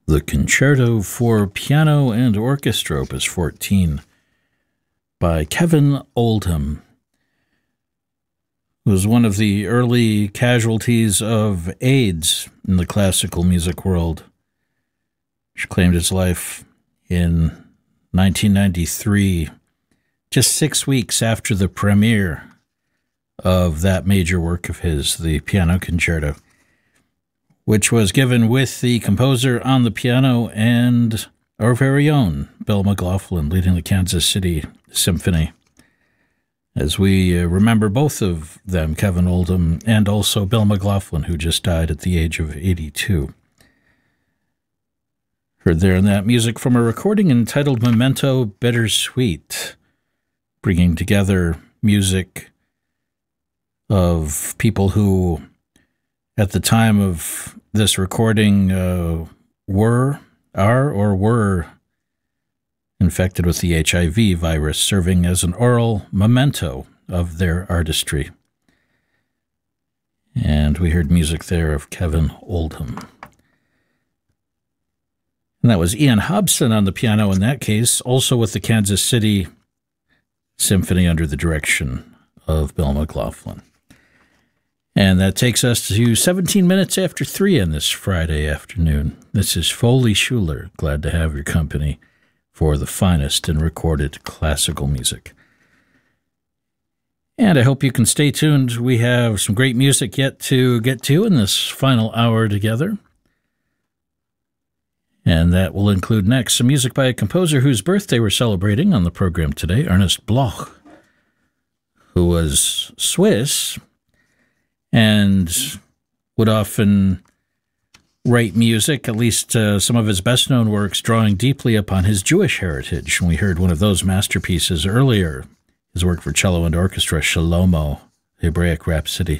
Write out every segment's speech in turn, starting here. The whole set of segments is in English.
The Concerto for Piano and Orchestra, Opus 14, by Kevin Oldham, who was one of the early casualties of AIDS in the classical music world, which claimed its life in 1993, just 6 weeks after the premiere of that major work of his, the Piano Concerto, which was given with the composer on the piano and our very own Bill McLaughlin leading the Kansas City Symphony. As we remember both of them, Kevin Oldham and also Bill McLaughlin, who just died at the age of 82. Heard there in that music from a recording entitled Memento Bittersweet, bringing together music of people who, at the time of this recording, were infected with the HIV virus, serving as an oral memento of their artistry. And we heard music there of Kevin Oldham. And that was Ian Hobson on the piano in that case, also with the Kansas City Symphony under the direction of Bill McLaughlin. And that takes us to 17 minutes after 3 on this Friday afternoon. This is Foley Schuler. Glad to have your company for the finest in recorded classical music. And I hope you can stay tuned. We have some great music yet to get to in this final hour together. And that will include next some music by a composer whose birthday we're celebrating on the program today, Ernest Bloch, who was Swiss and would often write music, at least some of his best-known works, drawing deeply upon his Jewish heritage. And we heard one of those masterpieces earlier, his work for cello and orchestra, Shlomo, Hebraic Rhapsody.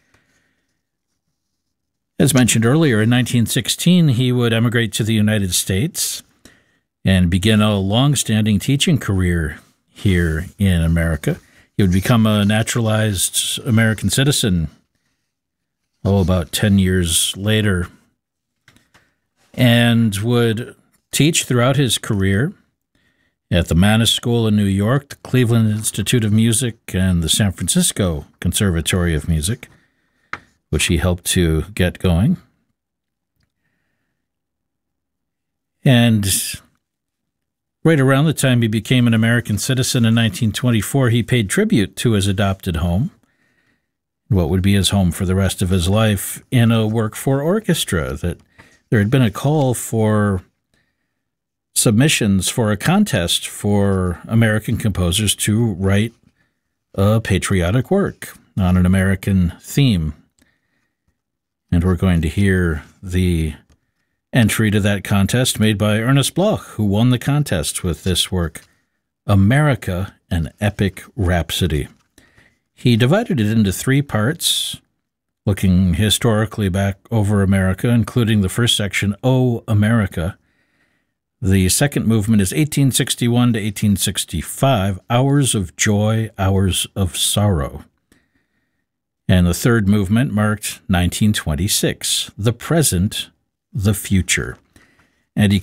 As mentioned earlier, in 1916, he would emigrate to the United States and begin a long-standing teaching career here in America. He would become a naturalized American citizen about 10 years later, and would teach throughout his career at the Mannes School in New York, the Cleveland Institute of Music, and the San Francisco Conservatory of Music, which he helped to get going. And right around the time he became an American citizen in 1924, he paid tribute to his adopted home, what would be his home for the rest of his life, in a work for orchestra. That there had been a call for submissions for a contest for American composers to write a patriotic work on an American theme. And we're going to hear the entry to that contest made by Ernest Bloch, who won the contest with this work, America, an Epic Rhapsody. He divided it into 3 parts, looking historically back over America, including the first section, O America. The second movement is 1861 to 1865, Hours of Joy, Hours of Sorrow. And the third movement marked 1926, The Present, the Future. And he